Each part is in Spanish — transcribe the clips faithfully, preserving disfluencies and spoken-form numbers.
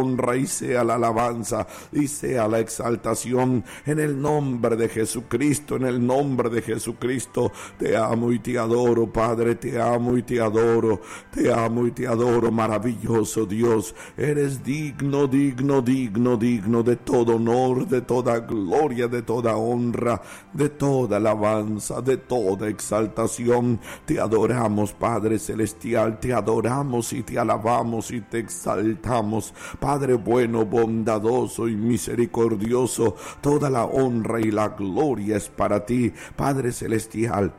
honra y sea la alabanza y sea la exaltación en el nombre de Jesucristo, en el nombre de Jesucristo. Te amo y te adoro, Padre, te amo y te adoro, te amo y te adoro, maravilloso Dios. Eres digno, digno, digno, digno de todo honor, de toda gloria, de toda honra, de toda alabanza, de toda exaltación. Te adoramos, Padre celestial, te adoramos y te alabamos y te exaltamos, Padre bueno, bondadoso y misericordioso. Toda la honra y la gloria es para ti, Padre celestial.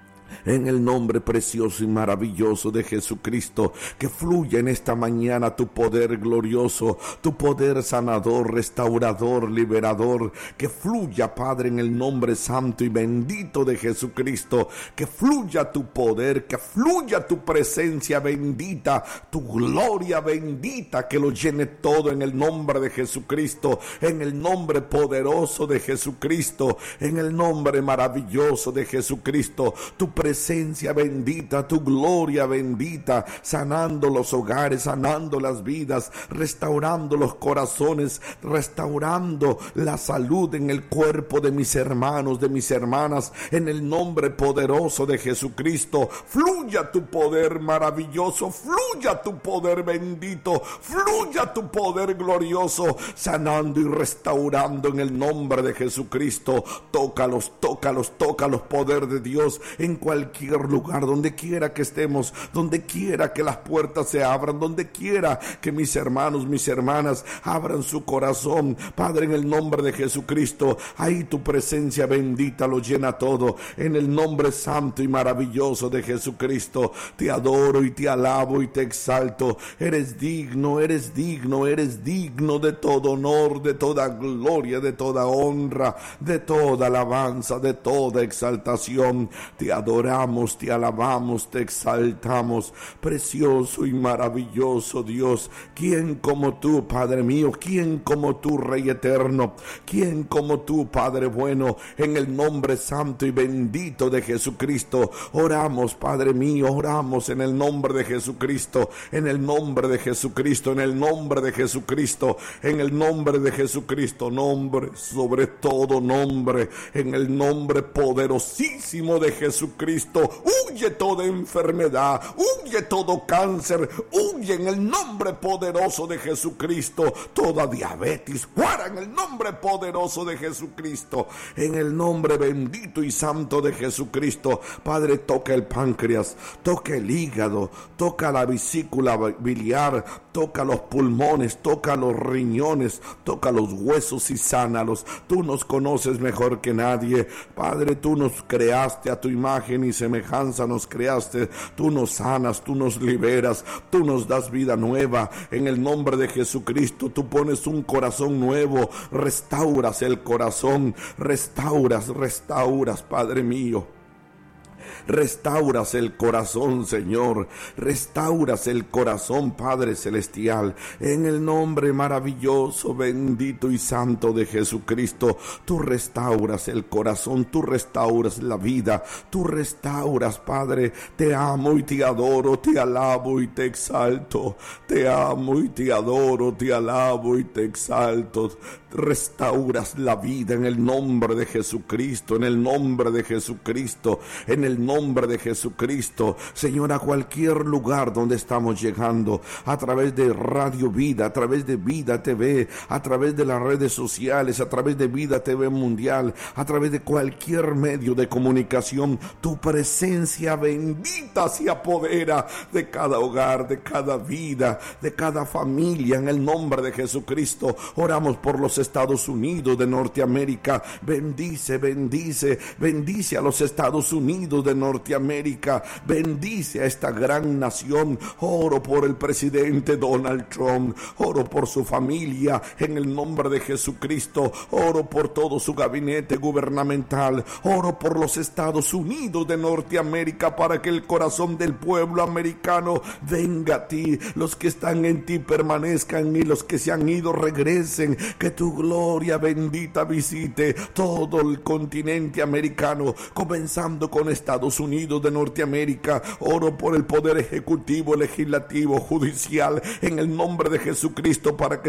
En el nombre precioso y maravilloso de Jesucristo, que fluya en esta mañana tu poder glorioso, tu poder sanador, restaurador, liberador, que fluya, Padre, en el nombre santo y bendito de Jesucristo, que fluya tu poder, que fluya tu presencia bendita, tu gloria bendita, que lo llene todo en el nombre de Jesucristo, en el nombre poderoso de Jesucristo, en el nombre maravilloso de Jesucristo. Tu presencia bendita, tu gloria bendita, sanando los hogares, sanando las vidas, restaurando los corazones, restaurando la salud en el cuerpo de mis hermanos, de mis hermanas, en el nombre poderoso de Jesucristo. Fluya tu poder maravilloso, fluya tu poder bendito, fluya tu poder glorioso, sanando y restaurando en el nombre de Jesucristo. Tócalos, tócalos, tócalos, poder de Dios, en cualquier lugar, donde quiera que estemos, donde quiera que las puertas se abran, donde quiera que mis hermanos, mis hermanas abran su corazón, Padre, en el nombre de Jesucristo, ahí tu presencia bendita lo llena todo, en el nombre santo y maravilloso de Jesucristo. Te adoro y te alabo y te exalto. Eres digno, eres digno, eres digno de todo honor, de toda gloria, de toda honra, de toda alabanza, de toda exaltación. Te adoro. Adoramos, te alabamos, te exaltamos, precioso y maravilloso Dios. ¿Quién como tú, Padre mío? ¿Quién como tú, Rey eterno? ¿Quién como tú, Padre bueno? En el nombre santo y bendito de Jesucristo, oramos, Padre mío, oramos en el nombre de Jesucristo, en el nombre de Jesucristo, en el nombre de Jesucristo, en el nombre de Jesucristo, nombre sobre todo nombre, en el nombre poderosísimo de Jesucristo. Huye toda enfermedad, huye todo cáncer, huye en el nombre poderoso de Jesucristo, toda diabetes, fuera en el nombre poderoso de Jesucristo, en el nombre bendito y santo de Jesucristo. Padre, toca el páncreas, toca el hígado, toca la vesícula biliar, toca los pulmones, toca los riñones, toca los huesos y sánalos. Tú nos conoces mejor que nadie, Padre. Tú nos creaste a tu imagen y semejanza, nos creaste. Tú nos sanas, tú nos liberas, tú nos das vida nueva. En el nombre de Jesucristo, tú pones un corazón nuevo, restauras el corazón, restauras, restauras, Padre mío. Restauras el corazón, Señor, restauras el corazón, Padre celestial, en el nombre maravilloso, bendito y santo de Jesucristo. Tú restauras el corazón, tú restauras la vida, tú restauras, Padre. Te amo y te adoro, te alabo y te exalto, te amo y te adoro, te alabo y te exalto. Restauras la vida en el nombre de Jesucristo, en el nombre de Jesucristo, en el nombre de Jesucristo. Señor, a cualquier lugar donde estamos llegando, a través de Radio Vida, a través de Vida T V, a través de las redes sociales, a través de Vida T V Mundial, a través de cualquier medio de comunicación, tu presencia bendita se apodera de cada hogar, de cada vida, de cada familia, en el nombre de Jesucristo. Oramos por los Estados Unidos de Norteamérica. Bendice, bendice, bendice a los Estados Unidos de Norteamérica. Bendice a esta gran nación. Oro por el presidente Donald Trump. Oro por su familia en el nombre de Jesucristo. Oro por todo su gabinete gubernamental. Oro por los Estados Unidos de Norteamérica, para que el corazón del pueblo americano venga a ti. Los que están en ti permanezcan, y los que se han ido regresen. Que tu gloria bendita visite todo el continente americano, comenzando con Estados Unidos de Norteamérica. Oro por el poder ejecutivo, legislativo, judicial, en el nombre de Jesucristo, para que